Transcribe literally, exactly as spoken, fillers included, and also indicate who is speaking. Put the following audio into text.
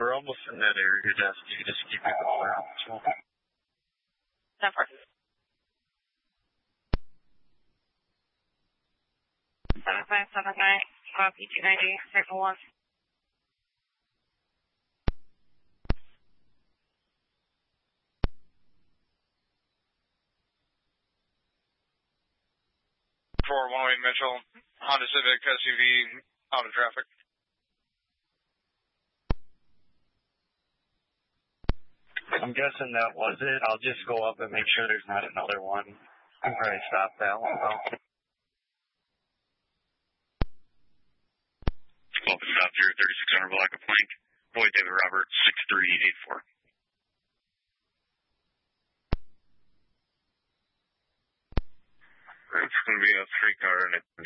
Speaker 1: We're almost in that area, Jess. You can just keep it going.
Speaker 2: ten four. seven five seven nine, copy two ninety, circle one.
Speaker 3: four one eight Mitchell, Honda Civic S U V, out of traffic.
Speaker 1: I'm guessing that was it. I'll just go up and make sure there's not another one. I'll probably stop that one though.
Speaker 4: Open stop zero thirty-six hundred block of Plank. Boy David Robert, six three eight four.
Speaker 1: It's going to be a three car and a